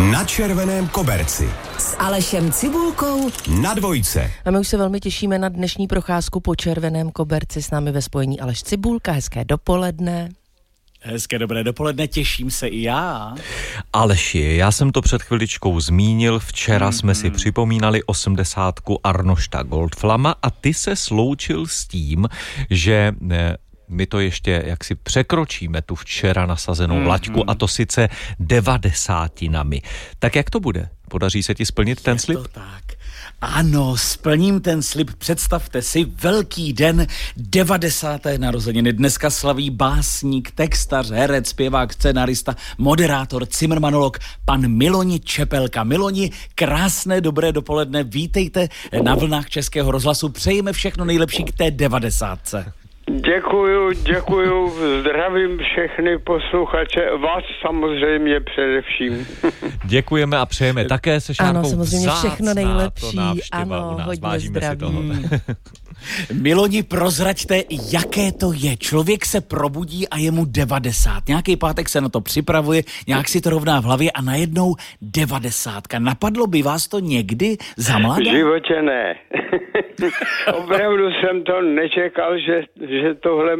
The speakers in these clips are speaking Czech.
Na červeném koberci s Alešem Cibulkou na Dvojce. A my už se velmi těšíme na dnešní procházku po červeném koberci. S námi ve spojení Aleš Cibulka. Hezké dopoledne. Hezké dobré dopoledne, těším se i já. Aleši, já jsem to před chviličkou zmínil, včera jsme si připomínali 80. Arnošta Goldflama a ty se sloučil s tím, že my to ještě jaksi překročíme tu včera nasazenou laťku a to sice 90. Tak jak to bude? Podaří se ti splnit ten slib? To tak. Ano, splním ten slib. Představte si, velký den 90. narozeniny. Dneska slaví básník, textař, herec, zpěvák, scenarista, moderátor, cimrmanolog, pan Miloni Čepelka. Miloni, krásné dobré dopoledne. Vítejte na vlnách Českého rozhlasu. Přejeme všechno nejlepší k té 90. Děkuju, zdravím všechny posluchače, vás samozřejmě především. Děkujeme a přejeme také se Šárkou. Ano, samozřejmě všechno nejlepší. Ano, hodně zdraví. Miloni, prozraďte, jaké to je. Člověk se probudí a je mu 90. Nějaký pátek se na to připravuje, nějak si to rovná v hlavě a najednou 90. Napadlo by vás to někdy za mladá? V životě ne. Opravdu jsem to nečekal, že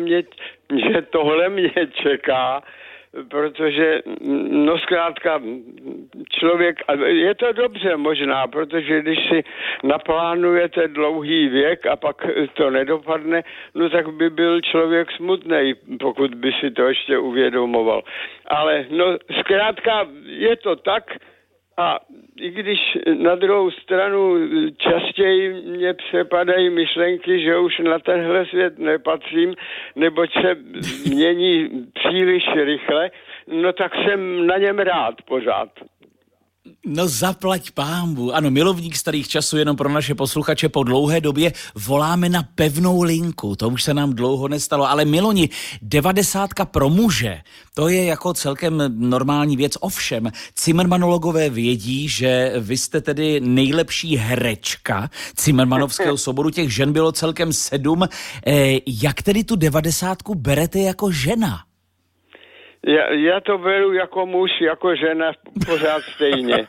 tohle mě čeká, protože, no zkrátka, člověk, je to dobře možná, protože když si naplánujete dlouhý věk a pak to nedopadne, no tak by byl člověk smutnej, pokud by si to ještě uvědomoval. Ale no zkrátka, je to tak. A i když na druhou stranu častěji mě přepadají myšlenky, že už na tenhle svět nepatřím, neboť se mění příliš rychle, no tak jsem na něm rád pořád. No zaplať pánbu. Ano, milovník starých časů, jenom pro naše posluchače, po dlouhé době voláme na pevnou linku. To už se nám dlouho nestalo, ale Miloni, 90 pro muže, to je jako celkem normální věc. Ovšem, cimrmanologové vědí, že vy jste tedy nejlepší herečka Cimrmanovského souboru, těch žen bylo celkem 7. Jak tedy tu 90 berete jako žena? Já to beru jako muž, jako žena pořád stejně.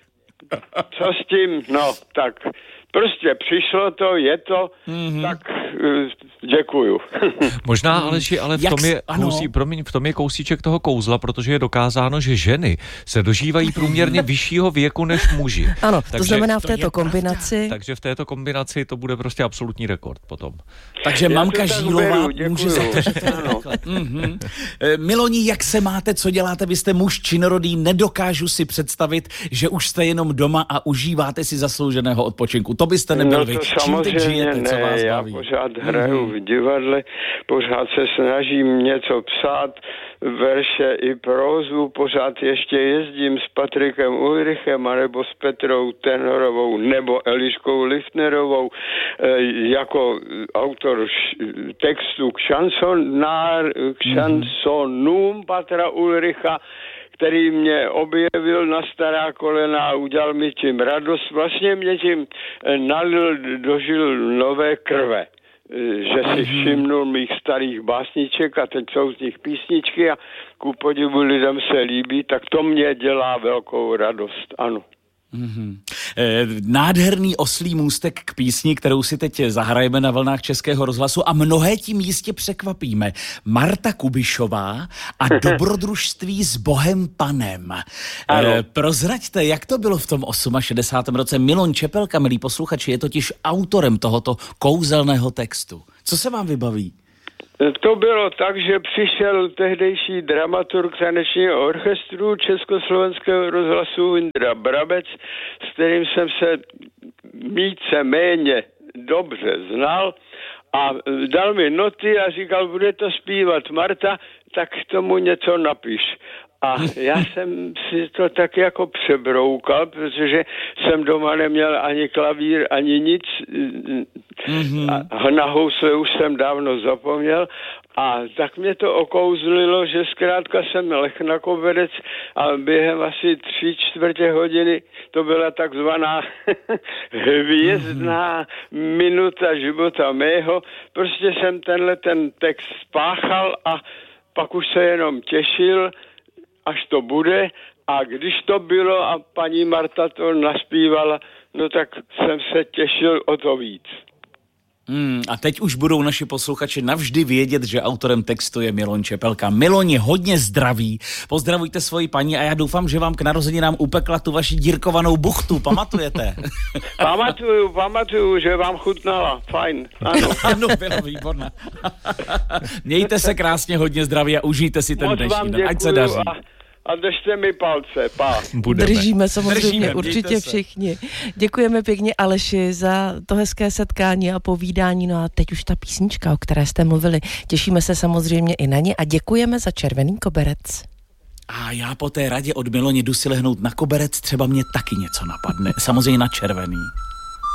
Co s tím? No, tak prostě přišlo to, je to, tak děkuju. Možná, Aleši, ale v tom je kousíček toho kouzla, protože je dokázáno, že ženy se dožívají průměrně vyššího věku než muži. Ano, to znamená v této kombinaci. Takže v této kombinaci to bude prostě absolutní rekord potom. Takže mamka Žílová může za to, že to je takhle. Miloni, jak se máte, co děláte? Vy jste muž činorodý, nedokážu si představit, že už jste jenom doma a užíváte si zaslouženého odpočinku. To byste nebyl vy. Čím teď žijete, co vás baví? Já pořád hraju v divadle, pořád se snažím něco psát, verše i prózu, pořád ještě jezdím s Patrikem Ulrichem, anebo s Petrou Tenorovou, nebo Eliškou Liftnerovou, jako autor textu k šansonům Patra Ulricha, který mě objevil na stará kolena a udělal mi tím radost. Vlastně mě tím dožil nové krve, že si všimnul mých starých básniček a teď jsou z nich písničky a ku podivu lidem se líbí, tak to mě dělá velkou radost, ano. Nádherný oslí můstek k písni, kterou si teď zahrajeme na vlnách Českého rozhlasu a mnohé tím jistě překvapíme. Marta Kubišová a dobrodružství s Bohem Panem. Prozraďte, jak to bylo v tom 68. roce. Milon Čepelka, milí posluchači, je totiž autorem tohoto kouzelného textu. Co se vám vybaví? To bylo tak, že přišel tehdejší dramaturg tanečního orchestru Československého rozhlasu Indra Brabec, s kterým jsem se víceméně dobře znal a dal mi noty a říkal, bude to zpívat Marta, tak k tomu něco napiš. A já jsem si to tak jako přebroukal, protože jsem doma neměl ani klavír, ani nic. A na housle už jsem dávno zapomněl. A tak mě to okouzlilo, že zkrátka jsem leh na koberec a během asi 3/4 hodiny to byla takzvaná hvězdná minuta života mého. Prostě jsem ten text spáchal a pak už se jenom těšil, až to bude A když to bylo a paní Marta to naspívala, no tak jsem se těšil o to víc. A teď už budou naši posluchači navždy vědět, že autorem textu je Miloň Čepelka. Miloni, hodně zdraví, pozdravujte svoji paní a já doufám, že vám k narozeninám upekla tu vaši dírkovanou buchtu, pamatujete? Pamatuju, že vám chutnala, fajn, ano. Ano, bylo výborné. Mějte se krásně, hodně zdraví a užijte si ten dnešní den, ať se daří. A držte mi palce, pa. Budeme. Držíme samozřejmě, určitě mějte se. všichni. Děkujeme pěkně Aleši za to hezké setkání a povídání. No a teď už ta písnička, o které jste mluvili. Těšíme se samozřejmě i na ně a děkujeme za červený koberec. A já po té radě od Miloni jdu si lehnout na koberec, třeba mě taky něco napadne. Samozřejmě na červený.